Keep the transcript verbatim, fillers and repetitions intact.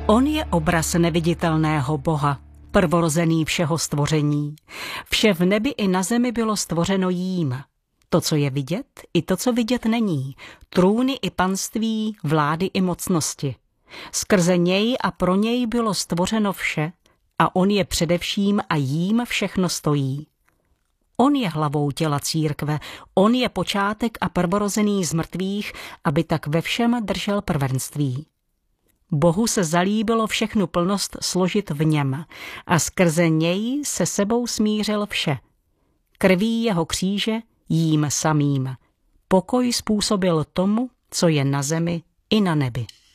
On je obraz neviditelného Boha, prvorozený všeho stvoření. Vše v nebi i na zemi bylo stvořeno jím. To, co je vidět, i to, co vidět není. Trůny i panství, vlády i mocnosti. Skrze něj a pro něj bylo stvořeno vše a on je především a jím všechno stojí. On je hlavou těla církve, on je počátek a prvorozený z mrtvých, aby tak ve všem držel prvenství. Bohu se zalíbilo všechnu plnost složit v něm a skrze něj se sebou smířil vše. Krví jeho kříže jím samým. Pokoj způsobil tomu, co je na zemi i na nebi.